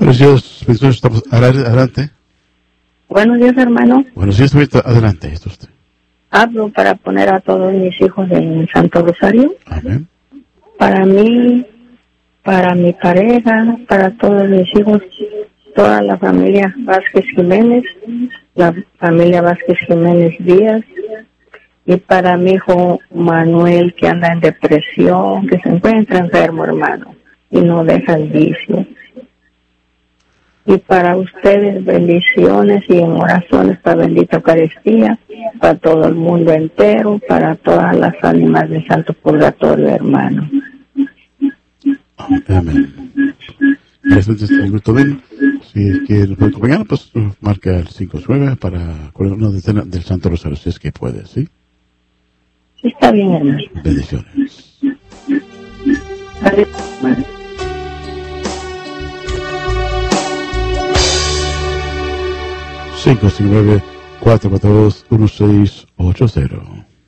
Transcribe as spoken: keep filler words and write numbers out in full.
Buenos días, estamos adelante. Buenos días, hermano. Buenos días, adelante. ¿Esto usted? Hablo para poner a todos mis hijos en Santo Rosario. Amén. Para mí, para mi pareja, para todos mis hijos, toda la familia Vázquez Jiménez, la familia Vázquez Jiménez Díaz, y para mi hijo Manuel, que anda en depresión, que se encuentra enfermo, hermano, y no deja el vicio. Y para ustedes, bendiciones y en oraciones para bendita Eucaristía, para todo el mundo entero, para todas las ánimas de Santo Purgatorio, hermano. Amén. Gracias, si quiere nos puede acompañar, pues marca el cinco nueve para una decena del Santo Rosario, si es que puede, ¿sí? Sí, está bien, hermano. Bendiciones. Adiós, hermano. cinco cinco nueve, cuatro cuatro dos, uno seis ocho cero.